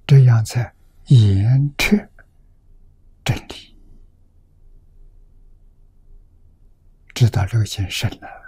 这样才言彻真理，知道这个心深了。